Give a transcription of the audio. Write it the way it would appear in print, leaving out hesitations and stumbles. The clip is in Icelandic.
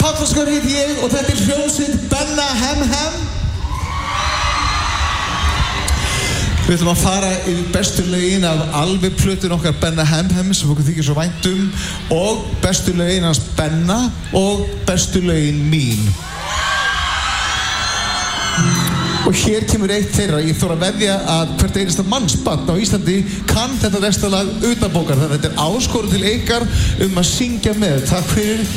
Kollaskar heit ég og þetta hljómsveit Benna Hem Hem. Við ætlum að fara yfir bestu lögin af alveg plötun okkar Benna Hem Hem sem okkur þykir svo vænt og bestu lögin hans Benna og bestu lögin mín. Og hér kemur eitt þeirra. Ég þarf að veðja að hvert einasta mannsbarn á Íslandi kann þetta textalag utanbókar. Þannig að þetta áskorun til ykkar að syngja með. Takk fyrir.